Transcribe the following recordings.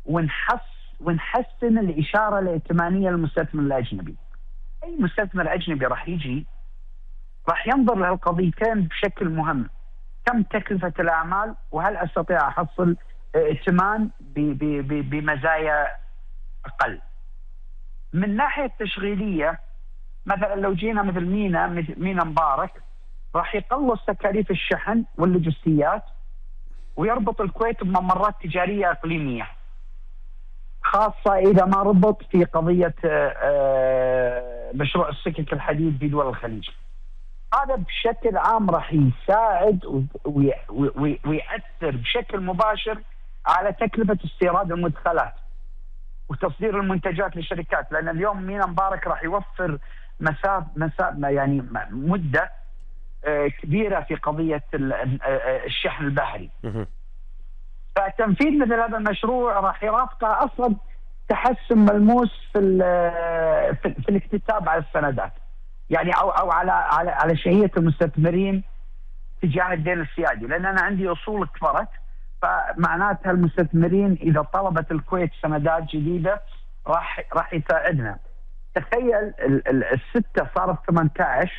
ونحسن الإشارة الائتمانية للمستثمر الأجنبي. أي مستثمر أجنبي راح يجي راح ينظر لهالقضيتين بشكل مهم: كم تكلفة الأعمال، وهل أستطيع أحصل ائتمان بمزايا أقل. من ناحية التشغيلية مثلا لو جينا مثل مينا مبارك، راح يقلص تكاليف الشحن واللوجستيات ويربط الكويت بممرات تجارية إقليمية، خاصة إذا ما ربط في قضية مشروع السكك الحديد في دول الخليج. هذا بشكل عام راح يساعد ويأثر بشكل مباشر على تكلفة استيراد المدخلات وتصدير المنتجات للشركات، لأن اليوم مينا مبارك راح يوفر يعني مدة كبيرة في قضية الشحن البحري. فتنفيذ مثل هذا المشروع راح يرافقه أصلا تحسن ملموس في الاكتتاب على السندات، يعني أو على شهية المستثمرين تجاه الدين السيادي، لأن أنا عندي أصول كبرت، فمعناتها المستثمرين إذا طلبت الكويت سندات جديدة راح يساعدنا. تخيل الستة صارت 18،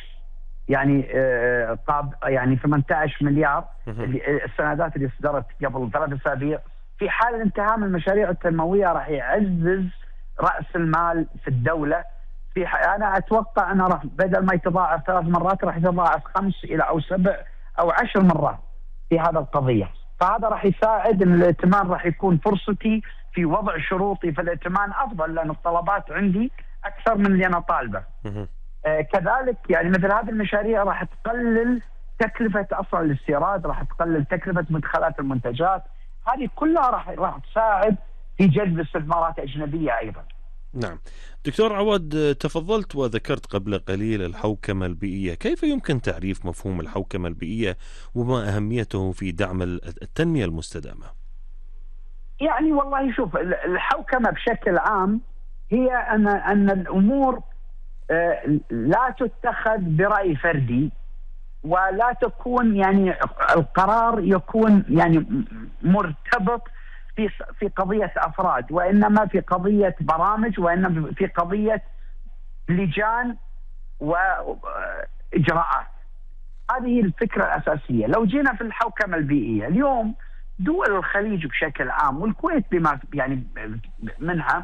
يعني 18 مليار السندات اللي صدرت قبل 3 أسابيع. في حال انتهاء من المشاريع التنموية راح يعزز رأس المال في الدولة. أنا أتوقع أنه راح بدل ما يتضاعف 3 مرات راح يتضاعف 5 إلى أو 7 أو 10 مرات في هذا القضية. فهذا راح يساعد ان الائتمان راح يكون فرصتي في وضع شروطي في الائتمان افضل، لان الطلبات عندي اكثر من اللي انا طالبه. كذلك يعني مثل هذه المشاريع راح تقلل تكلفه اصلا الاستيراد، راح تقلل تكلفه مدخلات المنتجات، هذه كلها راح تساعد في جذب استثمارات اجنبيه ايضا. نعم دكتور عواد، تفضلت وذكرت قبل قليل الحوكمة البيئية. كيف يمكن تعريف مفهوم الحوكمة البيئية وما أهميته في دعم التنمية المستدامة؟ يعني والله شوف، الحوكمة بشكل عام هي أن الأمور لا تتخذ برأي فردي، ولا تكون يعني القرار يكون يعني مرتبط في قضية أفراد، وإنما في قضية برامج، وإنما في قضية لجان وإجراءات. هذه الفكرة الأساسية. لو جينا في الحوكمة البيئية اليوم، دول الخليج بشكل عام والكويت بما يعني منها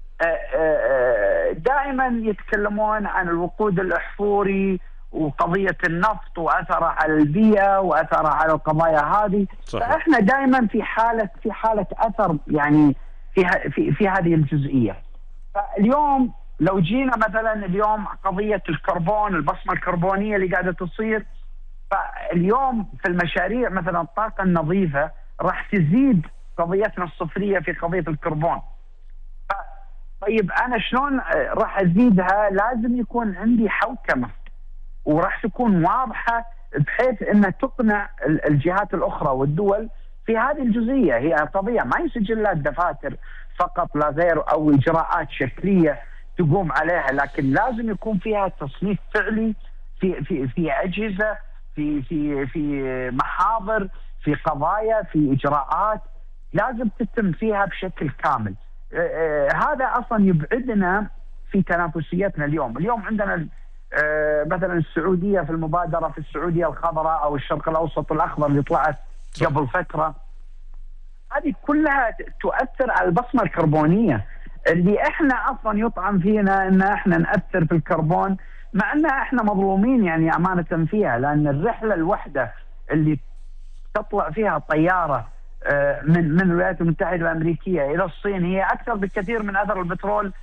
دائما يتكلمون عن الوقود الأحفوري وقضية النفط وأثره على البيئة وأثره على القضايا هذه. صحيح. فإحنا دائما في حالة أثر يعني في هذه الجزئية. فاليوم لو جينا مثلا اليوم قضية الكربون، البصمة الكربونية اللي قاعدة تصير، فاليوم في المشاريع مثلا الطاقة النظيفة راح تزيد قضيتنا الصفرية في قضية الكربون. طيب أنا شلون راح أزيدها؟ لازم يكون عندي حوكمة وراح تكون واضحة بحيث أنها تقنع الجهات الأخرى والدول في هذه الجزئية. هي قضية ما يسجل لها الدفاتر فقط لا غير أو إجراءات شكلية تقوم عليها، لكن لازم يكون فيها تصنيف فعلي في أجهزة، في محاضر، في قضايا، في إجراءات لازم تتم فيها بشكل كامل. هذا أصلا يبعدنا في تنافسيتنا اليوم عندنا مثلا السعودية في المبادرة في السعودية الخضراء أو الشرق الأوسط الأخضر اللي طلعت قبل فترة، هذه كلها تؤثر على البصمة الكربونية اللي احنا أصلا يطعن فينا ان احنا نأثر في الكربون، مع ان احنا مظلومين يعني أمانة فيها، لأن الرحلة الوحدة اللي تطلع فيها طيارة من الولايات المتحدة الأمريكية إلى الصين هي أكثر بكثير من أثر البترول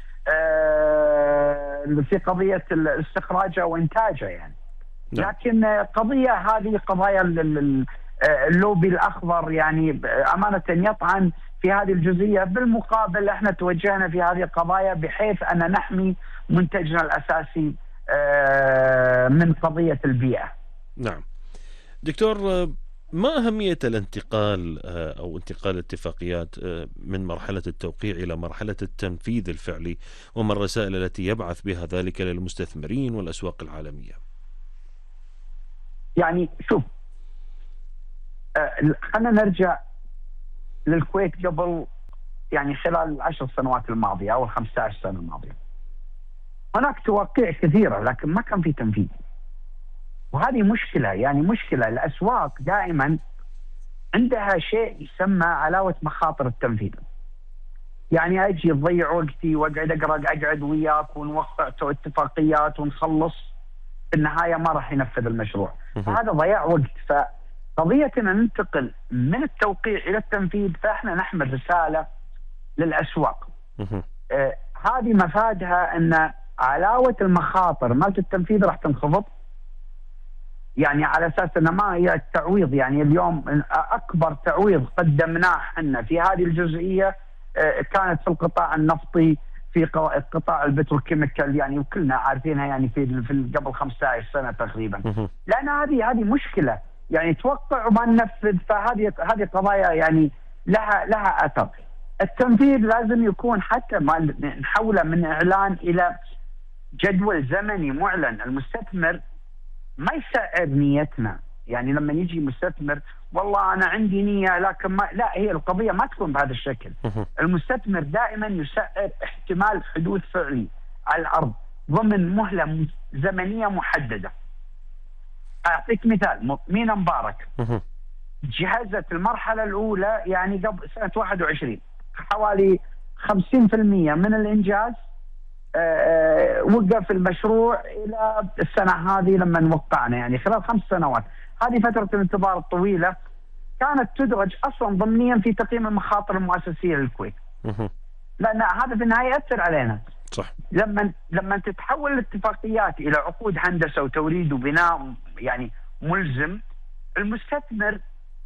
في قضية استخراجه وإنتاجه يعني. لكن قضية هذه قضايا اللوبي الأخضر يعني أمانة يطعن في هذه الجزئية. بالمقابل احنا توجهنا في هذه القضايا بحيث أن نحمي منتجنا الأساسي من قضية البيئة. نعم دكتور، ما أهمية الانتقال أو انتقال الاتفاقيات من مرحلة التوقيع إلى مرحلة التنفيذ الفعلي، وما الرسائل التي يبعث بها ذلك للمستثمرين والأسواق العالمية؟ يعني شوف، خلينا نرجع للكويت قبل يعني خلال 10 سنوات الماضيه او 15 سنه الماضيه. هناك توقيع كثيره لكن ما كان في تنفيذ. وهذه مشكله، يعني مشكله. الاسواق دائما عندها شيء يسمى علاوه مخاطر التنفيذ. يعني اجي اضيع وقتي واقعد اقعد وياك ونوقع اتفاقيات ونخلص، في النهايه ما راح ينفذ المشروع. فهذا ضياع وقت. فقضيه ان ننتقل من التوقيع الى التنفيذ، فاحنا نحمل رساله للاسواق. هذه مفادها ان علاوه المخاطر مالت التنفيذ راح تنخفض. يعني على اساس انه ما هي التعويض، يعني اليوم اكبر تعويض قدمناه احنا في هذه الجزئيه كانت في القطاع النفطي، في قطاع البتروكيميكال، يعني وكلنا عارفينها يعني في قبل 15 سنه تقريبا. لان هذه مشكله، يعني توقع وما ننفذ. فهذه قضايا يعني لها اثر. التنفيذ لازم يكون حتى ما نحوله من اعلان الى جدول زمني معلن. المستثمر ما يسعر نيتنا. يعني لما يجي مستثمر والله انا عندي نيه لكن لا، هي القضيه ما تكون بهذا الشكل. المستثمر دائما يسعر احتمال حدوث فعلي على الارض ضمن مهله زمنيه محدده. اعطيك مثال، مينا مبارك جهزت المرحله الاولى يعني قبل سنه 21 حوالي 50% من الانجاز. وقف المشروع الى السنه هذه لما وقعنا، يعني خلال 5 سنوات. هذه فتره الانتظار الطويله كانت تدرج اصلا ضمنيا في تقييم المخاطر المؤسسيه للكويت. لان هذا في النهايه ياثر علينا. صح. لما تتحول الاتفاقيات الى عقود هندسه وتوريد وبناء يعني ملزم، المستثمر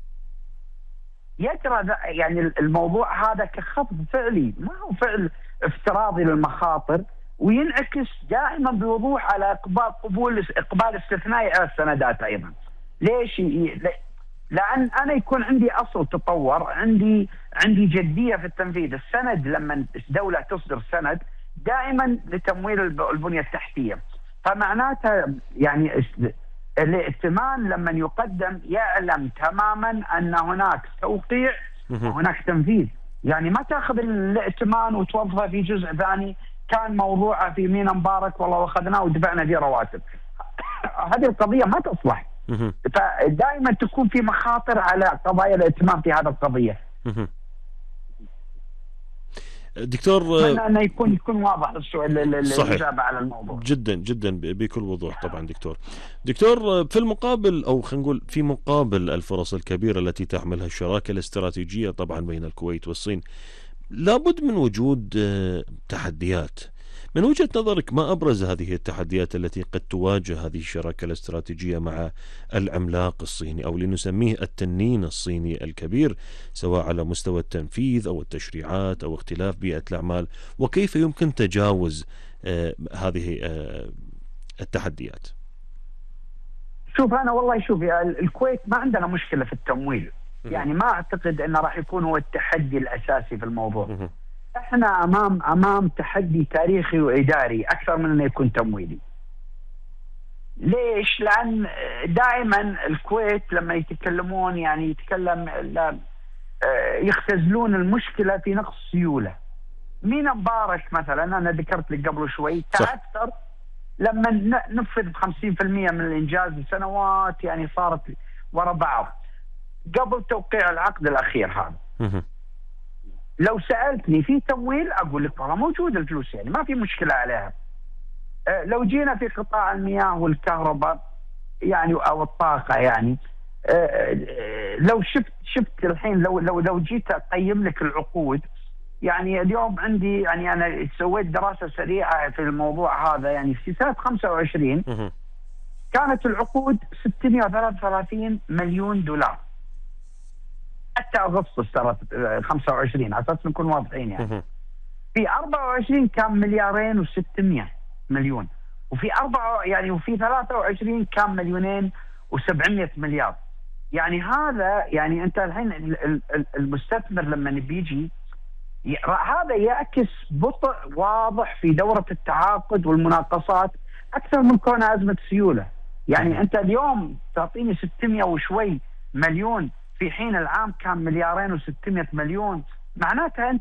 يجرى يعني الموضوع هذا كخفض فعلي، ما هو فعل افتراضي للمخاطر، وينعكس دائما بوضوح على اقبال استثنائي على السندات ايضا. ليش؟ لان انا يكون عندي اصل تطور، عندي جديه في التنفيذ. السند لما الدوله تصدر سند دائما لتمويل البنيه التحتيه، فمعناتها يعني الائتمان لما يقدم يعلم تماما ان هناك توقيع وهناك تنفيذ. يعني ما تاخذ الائتمان وتوظفه في جزء ثاني كان موضوعه في مينا مبارك والله اخذناه ودفعنا فيه رواتب. هذه القضيه ما تصلح. فدائما تكون في مخاطر على قضايا الائتمان في هذه القضيه. دكتور، أنه يكون واضح الإجابة على الموضوع. جدا جدا بكل وضوح طبعا. دكتور، في المقابل أو خلينا نقول في مقابل الفرص الكبيرة التي تحملها الشراكة الاستراتيجية طبعا بين الكويت والصين، لابد من وجود تحديات. من وجهة نظرك ما أبرز هذه التحديات التي قد تواجه هذه الشراكة الاستراتيجية مع العملاق الصيني، أو لنسميه التنين الصيني الكبير، سواء على مستوى التنفيذ أو التشريعات أو اختلاف بيئة الأعمال، وكيف يمكن تجاوز هذه التحديات؟ شوف أنا والله الكويت ما عندنا مشكلة في التمويل. يعني ما أعتقد أنه راح يكون هو التحدي الأساسي في الموضوع. احنا امام تحدي تاريخي واداري اكثر من انه يكون تمويلي. ليش؟ لان دائما الكويت لما يتكلمون يعني يختزلون المشكله في نقص سيوله. مينا مبارك مثلا انا ذكرت لك قبل شوي تاثر لما نفذ 50% من الانجاز لسنوات، يعني صارت ورا بعض قبل توقيع العقد الاخير هذا. لو سألتني في تمويل أقول لك والله موجود الفلوس، يعني ما في مشكلة عليها. لو جينا في قطاع المياه والكهرباء يعني أو الطاقة، يعني لو شفت الحين لو جيت أقيم لك العقود، يعني اليوم عندي يعني أنا سويت دراسة سريعة في الموضوع هذا. يعني في سنة 25 كانت العقود 633 مليون دولار حتى أغسطس ترى 25 على أساس نكون واضحين. يعني في 24 كان 2,600 مليون، وفي 23 كان 2,700 مليار. يعني هذا يعني أنت الحين المستثمر لما بيجي هذا يعكس بطء واضح في دورة التعاقد والمناقصات أكثر من كونها أزمة سيولة. يعني أنت اليوم تعطيني 600 وشوي مليون في حين العام كان 2,600 مليون، معناتها